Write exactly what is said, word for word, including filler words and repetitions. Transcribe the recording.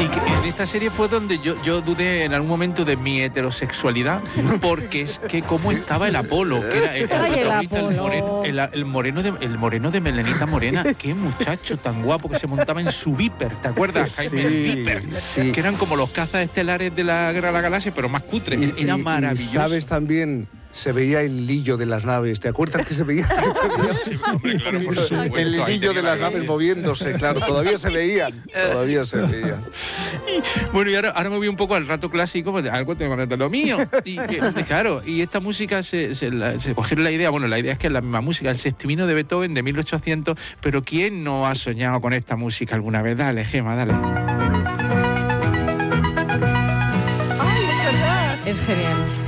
Y que en esta serie fue donde yo, yo dudé en algún momento de mi heterosexualidad, porque es que cómo estaba el Apolo, que era el, el Ay, el protagonista, el, Apolo. moreno, el, el moreno de el moreno de Melenita Morena, qué muchacho tan guapo que se montaba en su Viper, ¿te acuerdas, Jaime? Sí, El Viper, sí. que eran como los cazas estelares de la Guerra de la Galaxia, pero más cutres, Y- era y- y maravilloso. sabes también, se veía el hilillo de las naves, ¿te acuerdas que se veía? Sí, hombre, claro, por supuesto, El ahí hilillo de tenía las la- naves moviéndose, claro, todavía se veían, todavía se veían. Bueno, y ahora, ahora me voy un poco al rato clásico, pues algo tengo que contar lo mío. Y, eh, claro, y esta música se, se, la, se cogieron la idea, bueno, la idea es que es la misma música, el Sextimino de Beethoven de mil ochocientos, pero ¿quién no ha soñado con esta música alguna vez? Dale, Gema, dale. Es genial.